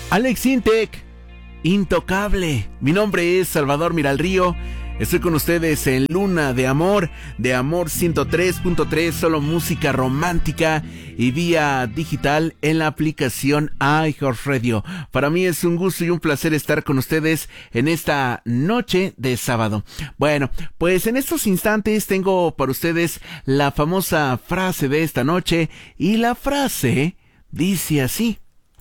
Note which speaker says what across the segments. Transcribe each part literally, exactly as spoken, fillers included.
Speaker 1: Alex Intec, Intocable. Mi nombre es Salvador Miralrío. Estoy con ustedes en Luna de Amor, de Amor ciento tres punto tres, solo música romántica y vía digital en la aplicación iHeartRadio. Para mí es un gusto y un placer estar con ustedes en esta noche de sábado. Bueno, pues en estos instantes tengo para ustedes la famosa frase de esta noche, y la frase dice así: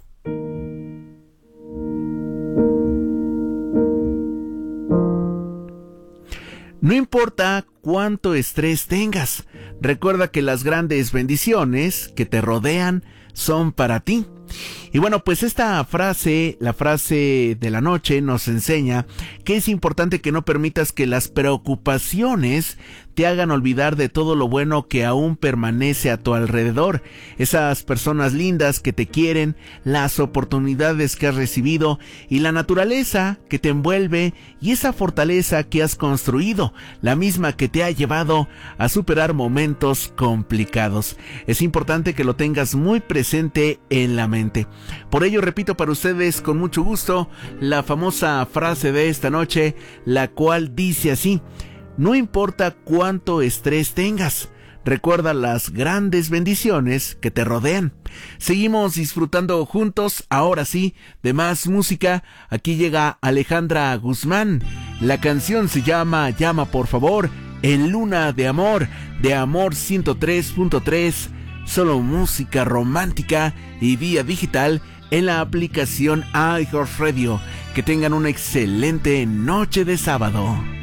Speaker 1: no importa cuánto estrés tengas, recuerda que las grandes bendiciones que te rodean son para ti. Y bueno, pues esta frase, la frase de la noche, nos enseña que es importante que no permitas que las preocupaciones te hagan olvidar de todo lo bueno que aún permanece a tu alrededor. Esas personas lindas que te quieren, las oportunidades que has recibido y la naturaleza que te envuelve y esa fortaleza que has construido, la misma que te ha llevado a superar momentos complicados. Es importante que lo tengas muy presente en la mente. Por ello repito para ustedes con mucho gusto la famosa frase de esta noche, la cual dice así: no importa cuánto estrés tengas, recuerda las grandes bendiciones que te rodean. Seguimos disfrutando juntos, ahora sí, de más música. Aquí llega Alejandra Guzmán. La canción se llama Llama por favor, en Luna de Amor, de Amor ciento tres punto tres, solo música romántica y vía digital en la aplicación iHeartRadio. Que tengan una excelente noche de sábado.